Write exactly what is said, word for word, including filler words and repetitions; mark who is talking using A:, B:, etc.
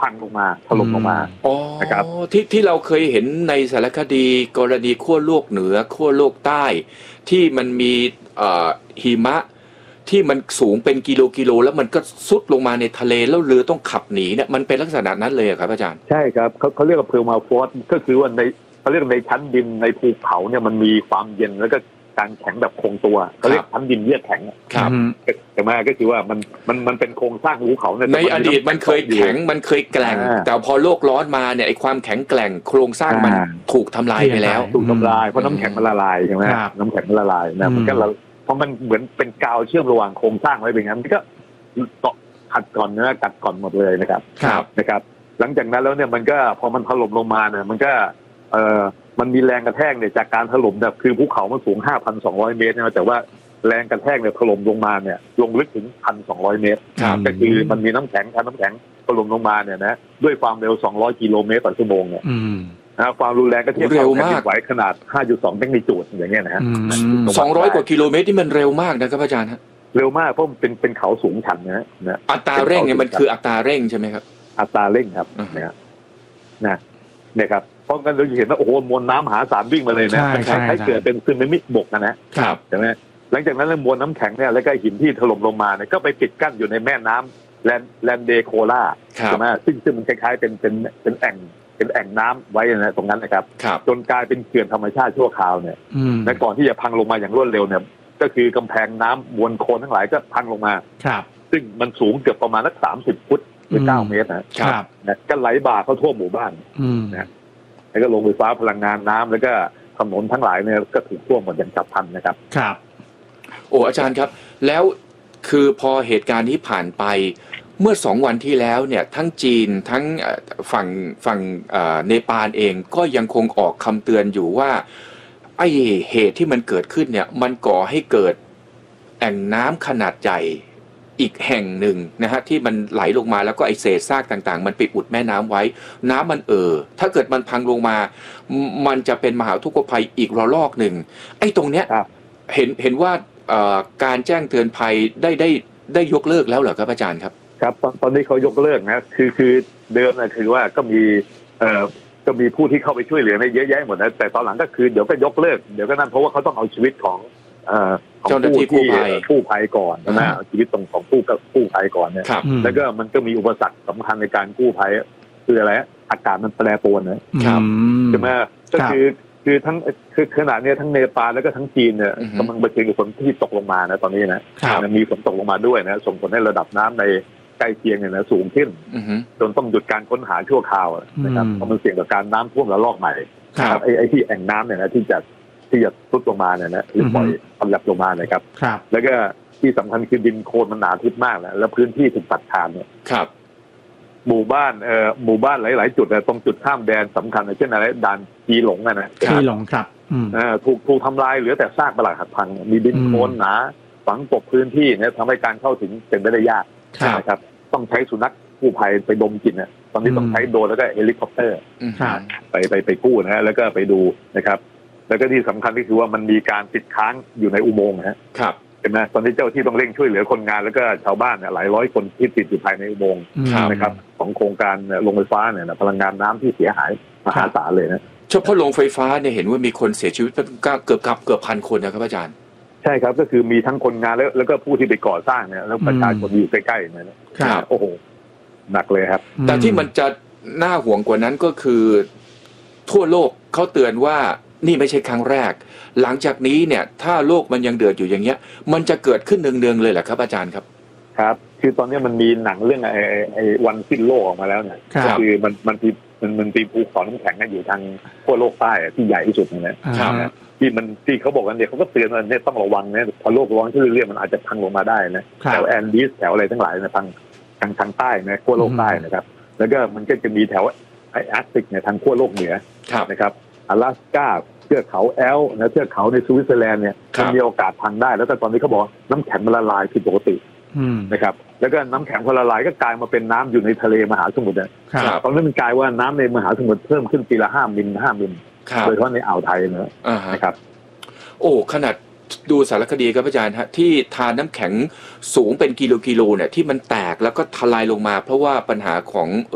A: พังลงมาถล่มลงมานะครับ
B: ที่ที่เราเคยเห็นในสารคดีกรณีขั้วโลกเหนือขั้วโลกใต้ที่มันมีหิมะที่มันสูงเป็นกิโลกิโลแล้วมันก็ซุดลงมาในทะเลแล้วเรือต้องขับหนีเนี่ยมันเป็นลักษณะนั้นเลยครับอาจารย์
A: ใช่ครับเขาเขาเรียกว่าเพอร์มาฟอร์สก็คือว่าในเขาเรียกในชั้นดินในภูเขาเนี่ยมันมีความเย็นแล้วก็การแข็งแบบคงตัวเขาเรียกชั้นดินเยือกแข็ง
B: ครับ
A: แต่มาก็คือว่ามันมันมันเป็นโครงสร้างภูเขา
B: ในอดีตมันเคยแข็งมันเคยแกร่งแต่พอโลกร้อนมาเนี่ยไอ้ความแข็งแกร่งโครงสร้างมันถูกทำลายไปแล้ว
A: ถูกทำลายเพราะน้ำแข็งมันละลายใช่ไหมน้ำแข็งมันละลายนะมันก็เพราะมันเหมือนเป็นกาวเชื่อมระหว่างโครงสร้างไว้เป็นงั้นมันก็เกาะขัดก่อนเนื้อกัดก่อนหมดเลยนะครับนะครับหลังจากนั้นแล้วเนี่ยมันก็พอมันถล่มลงมาเนี่ยมันก็เอ่อมันมีแรงกระแทกเนี่ยจากการถล่มแบบคือภูเขามันสูง ห้าพันสองร้อย เมตรนะแต่ว่าแรงกระแทกเนี่ยถล่มลงมาเนี่ยลงลึกถึง หนึ่งพันสองร้อย เมตรก็คือมันมีน้ำแข็งคันน้ำแข็งถล่มลงมาเนี่ยนะด้วยความเร็วสองร้อยกิโลเมตรต่อชั่วโมงเนี่ยนะความรุนแรงก็เทียบกับแผ่นดินไหวขนาด ห้าจุดสอง แมกนิจูดอย่างเงี้ยนะฮะ
B: สองร้อยกว่ากิโลเมตรที่มันเร็วมากนะครับอาจารย์ฮะ
A: เร็วมากเพราะมันเป็นเป็นเขาสูงชันนะนะ
B: อัตราเร่งเนี่ยมันคืออัตราเร่งใช่ไหมครับ
A: อัตราเร่งครับนะนะเนี่ยครับเพราะงั้นเราเห็นว่าโอ้โหมวลน้ำมหาศาลวิ่งมาเลยนะคล้ายๆเกิดเป็นซึนามิบกนะครับใช่ไหมหลังจากนั้นมวลน้ำแข็งเนี่ยแล้วก็หินที่ถล่มลงมาเนี่ยก็ไปปิดกั้นอยู่ในแม่น้ำแลนแลนเดโคลาใช่ไหมซึ่งซึ่งมันคล้ายๆเป็นเป็นเป็นแอ่งเป็นแอ่งน้ำไว้นะตรงนั้นนะครับจนกลายเป็นเขื่อนธรรมชาติชั่วคราวเนี่ยและก่อนที่จะพังลงมาอย่างรวดเร็วเนี่ยก็คือกำแพงน้ำมวลโคลนทั้งหลายก็พังลงมาซึ่งมันสูงเกือบประมาณสักสามสิบฟุตหรือเก้าเมตรนะครับนะก็ไหลบ่าเข้าท่วมหมู่บ้านนะแล้วก็โรงไฟฟ้าพลังงานน้ำแล้วก็ถนนทั้งหลายเนี่ยก็ถูกท่วมหมดอย่างฉับพลันนะครับ
B: ครับโอ้อาจารย์ครับแล้วคือพอเหตุการณ์นี้ผ่านไปเมื่อสองวันที่แล้วเนี่ยทั้งจีนทั้งฝั่งฝั่งเนปาลเองก็ยังคงออกคำเตือนอยู่ว่าไอ้เหตุที่มันเกิดขึ้นเนี่ยมันก่อให้เกิดแอ่งน้ำขนาดใหญ่อีกแห่งหนึ่งนะฮะที่มันไหลลงมาแล้วก็ไอเศษซากต่างๆมันไปอุดแม่น้ำไว้น้ำมันเอ่อถ้าเกิดมันพังลงมามันจะเป็นมหาทุกข์ภัยอีกระลอกหนึ่งไอ้ตรงเนี้ยเห็นเห็นว่าการแจ้งเตือนภัยได้ได้ได้ยกเลิกแล้วเหรอครับอาจารย์ครับ
A: ครับตอนตอนนี้เขายกเลิกนะคือคือเดิมนะคือว่าก็มีเอ่อก็มีผู้ที่เข้าไปช่วยเหลือในเยอะแยะหมดนะแต่ตอนหลังก็คือเดี๋ยวก็ยกเลิกเดี๋ยวก็นั่นเพราะว่าเขาต้องเอาชีวิตของเอ่อ
B: เจ้าหน้าที่กู้ภัย
A: กู้ภัยก่อนนะเอาชีวิตตรงของผู้กับกู้ภัยก่อนเนี่ยแล้วก็มันก็มีอุปสรรคสำคัญในการกู้ภัยคืออะไรอากาศมันแปรปรวนนะครับใช่ไหมก็คือคือทั้งคือขณะนี้ทั้งเนปาลแล้วก็ทั้งจีนเนี่ยกำลังเผชิญกับฝนที่ตกลงมานะตอนนี้นะมันมีฝนตกลงมาด้วยนะส่งผลให้ระดับน้ำในใกล้เคียงเนี่ยนะสูงขึ้นจนต้องหยุดการค้นหาชั่วคราวนะครับเพราะมันเสี่ยงต่อการน้ำท่วมระลอกใหม่ครับไอ้ไอ้ที่แอ่งน้ำเนี่ยนะที่จะที่จะทรุดลงมาเนี่ยนะหรือปล่อยทำหลับลงมานะครับแล้วก็ที่สำคัญคือดินโคลนมันหนาทึบมากนะแล้วพื้นที่ถูกตัดขาดเนี่ยหมู่บ้านเอ่อหมู่บ้านหลายๆจุดตรงจุดข้ามแดนสำคัญเช่นอะไรด่านจีหลงนะนะ
C: จีหลงครับ
A: อ่าถูกถูกทำลายเหลือแต่ซากปรักหักพังมีดินโคลนหนาฝังกลบพื้นที่เนี่ยทำให้การเข้าถึงเป็นไปได้ยากนะครับต้องใช้สุนัขกู้ภัยไปดมกลิ่นนะตอนนี้ต้องใช้โดรนแล้วก็เฮลิคอปเตอร์ไปไปไปกู้นะฮะแล้วก็ไปดูนะครับแล้วก็ที่สำคัญก็คือว่ามันมีการติดค้างอยู่ในอุโมงค์นะครับเห็นไหมตอนนี้เจ้าที่ต้องเร่งช่วยเหลือคนงานแล้วก็ชาวบ้านเนี่ยหลายร้อยคนที่ติดอยู่ภายในอุโมงค์นะครับของโครงการโรงไฟฟ้าเนี่ยพลังงานน้ำที่เสียหายมหาศาลเลยนะ
B: เฉพาะโรงไฟฟ้าเนี่ยเห็นว่ามีคนเสียชีวิตเกือบเกือบเกือบพันคนนะครับอาจารย์
A: ใช่ครับก็คือมีทั้งคนงานแล้วแล้วก็ผู้ที่ไปก่อสร้างเนี่ยแล้วประชาชนอยู่ใกล้ๆเนี่ยนะโอ้โหหนักเลยครับ
B: แต่ที่มันจะน่าห่วงกว่านั้นก็คือทั่วโลกเขาเตือนว่านี่ไม่ใช่ครั้งแรกหลังจากนี้เนี่ยถ้าโลกมันยังเดือดอยู่อย่างเงี้ยมันจะเกิดขึ้นเนืองๆเลยเหรอครับอาจารย์ครับ
A: ครับคือตอนนี้มันมีหนังเรื่องไอ้ไอ้วันสิ้นโลกออกมาแล้วเนี่ยคือมันมันมีมันมันมีภูเขาน้ำแข็งอยู่ทางขั้วโลกใต้ที่ใหญ่ที่สุดนะที่มันที่เขาบอกกันเนี่ยเขาก็เตือนว่าเนี่ยต้องระวังนะพอโลกร้อนขึ้นเรื่อยๆมันอาจจะพังลงมาได้นะแถวแอนดีสแถวอะไรทั้งหลายนะทางทางทางใต้นะขั้วโลกใต้นะครับแล้วก็มันก็จะมีแถวไออาร์กติกเนี่ยทางขั้วโลกเหนือนะครับ阿拉斯加เทือกเขาแอลนะเทือกเขาในสวิตเซอร์แลนด์เนี่ยมันมีโอกาสพังได้แล้วแต่ตอนนี้เขาบอกน้ำแข็งมันละลายผิดปกตินะครับแล้วก็น้ำแข็งพอละลายก็กลายมาเป็นน้ำอยู่ในทะเลมหาสมุทรเนี่ยตอนนี้มันกลายว่าน้ำในมหาสมุทรเพิ่มขึ้นปีละห้ามิลห้ามิลโดยเฉพาะในอ่าวไทยนะครับ
B: โอ้ขนาดดูสารคดีครับอาจารย์ฮะที่ทานน้ำแข็งสูงเป็นกิโลกิโลเนี่ยที่มันแตกแล้วก็ทลายลงมาเพราะว่าปัญหาของ